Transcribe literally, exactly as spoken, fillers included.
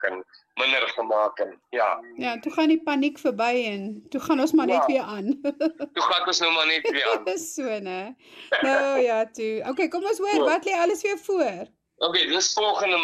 en minder gemaak en ja, Ja, toe gaan die paniek verby en toe gaan ons maar net Ja. weer aan. toe gaan ons nou maar net weer aan. Dis so, né? Nou ja, toe. Okay, kom ons hoor, wat lê alles weer voor? Okay, dis volgende